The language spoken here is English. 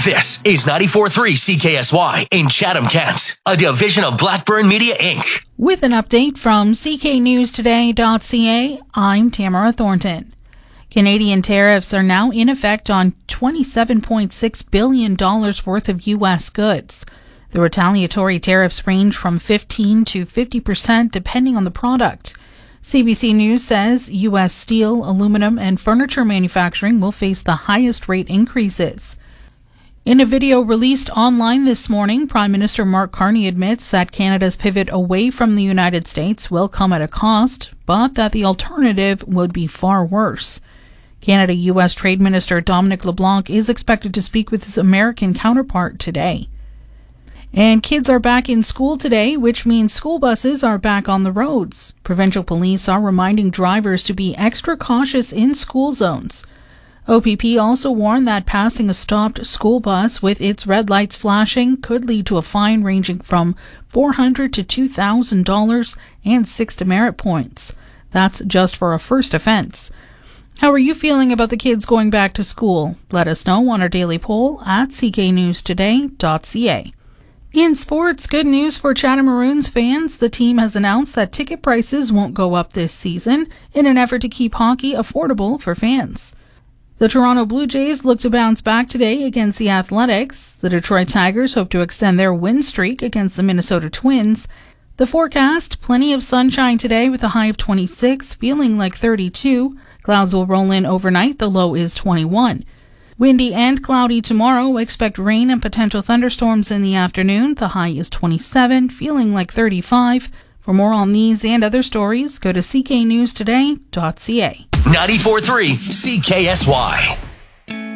This is 94.3 CKSY in Chatham-Kent, a division of Blackburn Media, Inc. With an update from cknewstoday.ca, I'm Tamara Thornton. Canadian tariffs are now in effect on $27.6 billion worth of U.S. goods. The retaliatory tariffs range from 15 to 50% depending on the product. CBC News says U.S. steel, aluminum, and furniture manufacturing will face the highest rate increases. In a video released online this morning, Prime Minister Mark Carney admits that Canada's pivot away from the United States will come at a cost, but that the alternative would be far worse. Canada-U.S. Trade Minister Dominic LeBlanc is expected to speak with his American counterpart today. And kids are back in school today, which means school buses are back on the roads. Provincial police are reminding drivers to be extra cautious in school zones. OPP also warned that passing a stopped school bus with its red lights flashing could lead to a fine ranging from $400 to $2,000 and 6 demerit points. That's just for a first offense. How are you feeling about the kids going back to school? Let us know on our daily poll at cknewstoday.ca. In sports, good news for Chatham Maroons fans. The team has announced that ticket prices won't go up this season in an effort to keep hockey affordable for fans. The Toronto Blue Jays look to bounce back today against the Athletics. The Detroit Tigers hope to extend their win streak against the Minnesota Twins. The forecast, plenty of sunshine today with a high of 26, feeling like 32. Clouds will roll in overnight, the low is 21. Windy and cloudy tomorrow. Expect rain and potential thunderstorms in the afternoon. The high is 27, feeling like 35. For more on these and other stories, go to cknewstoday.ca. 94.3 CKSY.